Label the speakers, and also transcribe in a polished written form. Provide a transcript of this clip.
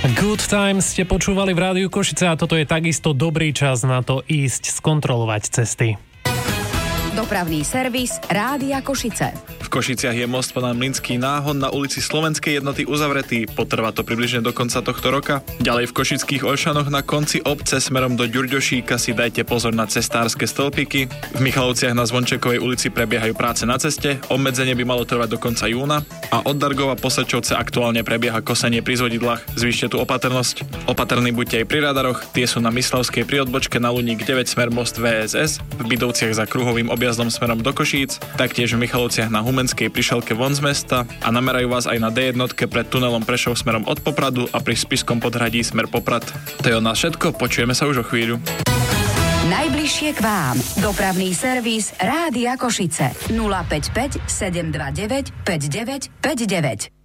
Speaker 1: Good Times ste počúvali v Rádiu Košice a toto je takisto dobrý čas na to ísť skontrolovať cesty.
Speaker 2: Dopravný servis Rádia Košice.
Speaker 3: V Košiciach je most Pan Mlynský náhon na ulici Slovenskej jednoty uzavretý. Potrvá to približne do konca tohto roka. Ďalej v Košických Olšanoch na konci obce smerom do Ďurďošíka si dajte pozor na cestárske stĺpiky. V Michalovciach na Zvončekovej ulici prebiehajú práce na ceste. Obmedzenie by malo trvať do konca júna. A od Dargova po Sečovce aktuálne prebieha kosenie pri zvodidlách. Zvýšte tu opatrnosť. Opatrní buďte aj pri radaroch. Tie sú na Myslavskej pri odbočke na Luník 9 smer most VSS, v Bydovciach za kruhovým objazdom smerom do Košíc, taktiež v Michalovciach na Humenskej pri šelke von z mesta a namerajú vás aj na D1 pred tunelom Prešov smerom od Popradu a pri Spiskom Podhradí smer Poprad. To je od nás všetko, počujeme sa už o chvíľu.
Speaker 2: Najbližšie k vám. Dopravný servis Rádia Košice. 055 729 5959.